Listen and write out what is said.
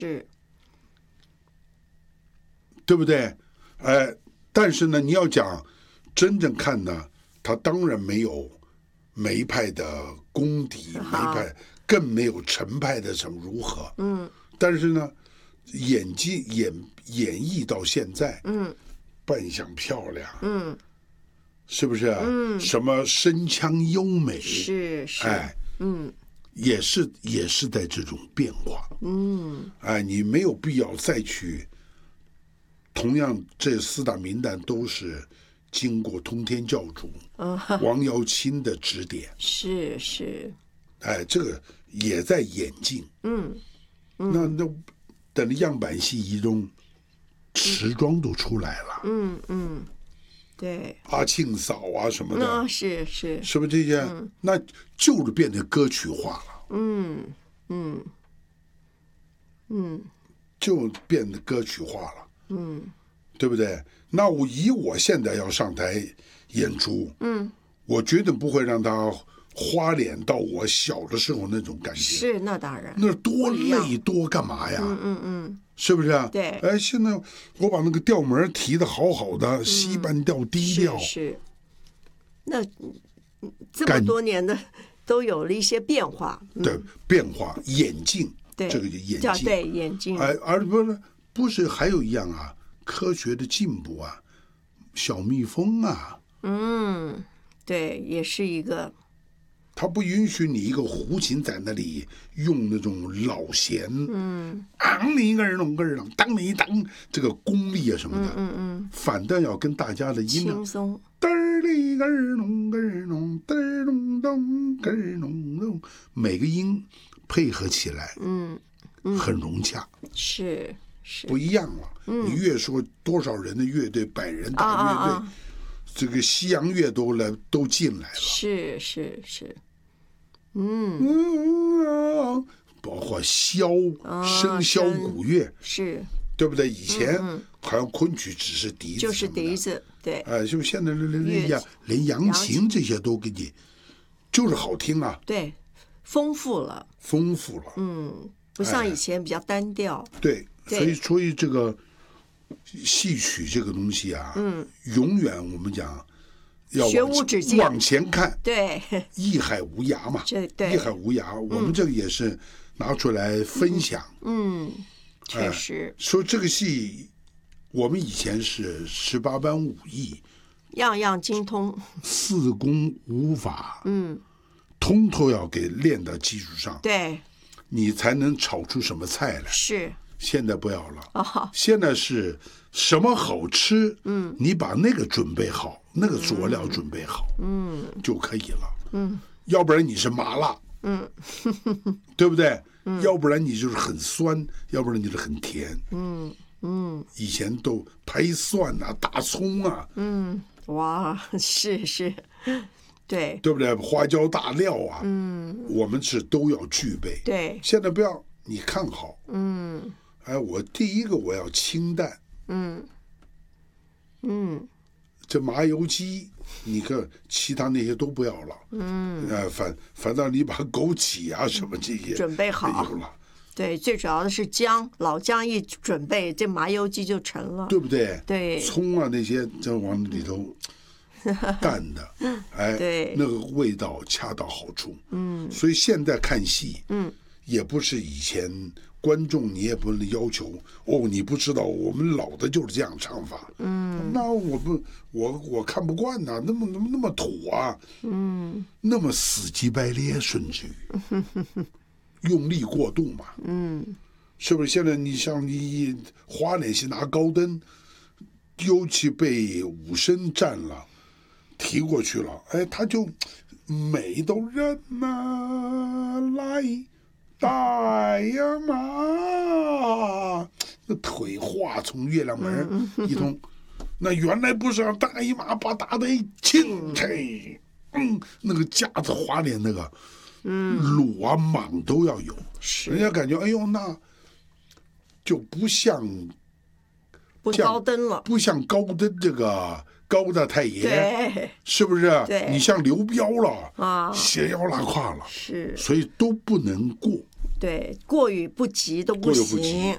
是， 对不对？但是呢，你要讲真正看呢，他当然没有梅派的功底，梅派更没有陈派的什么如何。但是呢，演绎到现在，扮相漂亮，是不是？什么声腔优美， 是， 也是在这种变化。你没有必要再去。同样，这四大名旦都是经过通天教主王瑶卿的指点。 是， 这个也在演进。那等着样板戏一中，时装都出来了。 对， 阿庆嫂啊什么的， 是是不是这些？那就是变得歌曲化了。就变得歌曲化了。对不对？那我现在要上台演出，我绝对不会让他花脸到我小的时候那种感觉。 是，那当然， 那多累多干嘛呀？是不是？ 对。 现在我把那个调门提得好好的，西半调、低调， 是。那这么多年的都有了一些变化。 对，变化演进， 对， 这个就演进， 对演进。 而不是还有一样啊，科学的进步啊，小蜜蜂啊。 对，也是一个。 他不允许你一个胡琴在那里用那种老弦，昂你一个人弄个人，当你当这个功力啊什么的，反倒要跟大家的音轻松， 嘚儿里个儿弄个儿弄，嘚儿咚咚个儿弄咚，每个音配合起来，很融洽， 是不一样了。你越说多少人的乐队，百人大乐队。这个西洋乐都进来了， 是， 包括笙箫鼓乐， 是， 对不对？以前好像昆曲只是笛子， 就是笛子，对， 就现在连扬琴这些都给你，就是好听啊， 对，丰富了，不像以前比较单调， 对，所以这个。戏曲这个东西啊，永远我们讲要学无止境， 往前看， 对， 艺海无涯嘛， 对， 艺海无涯，我们这个也是拿出来分享， 确实， 说这个戏，我们以前是18般武艺， 样样精通 ，4功5法，通通要给练到基础上， 对， 你才能炒出什么菜来， 是。 现在不要了，现在是什么好吃，你把那个准备好，那个佐料准备好，就可以了，要不然你是麻辣，对不对？要不然你就是很酸，要不然你就是很甜，以前都拍蒜啊、大葱啊， 哇，是，对不对？花椒大料啊，我们是都要具备， 对， 现在不要，你看好，我第一个我要清淡，这麻油鸡，你看其他那些都不要了，反倒你把枸杞啊什么这些准备好有了， 对，最主要的是姜，老姜一准备，这麻油鸡就成了， 对不对？ 对， 葱啊那些就往里头淡的， 对， 那个味道恰到好处，所以现在看戏，也不是以前。观众你也不能要求你不知道我们老的就是这样唱法，那我看不惯呐，那么土啊，那么死鸡白咧，甚至于用力过度嘛，是不是？现在你像你花脸戏拿高灯，尤其被武生占了，提过去了，他就美到人来。大呀妈，那腿化从月亮门一通，那原来不是让大姨妈把大腿轻吹，那个架子花脸那个，鲁啊蟒都要有，人家感觉哎呦那就不像高登了， 不像高登这个。高大太爷，是不是？你像刘彪了斜腰拉胯了， 是， 所以都不能过。 对，过于不及都不行。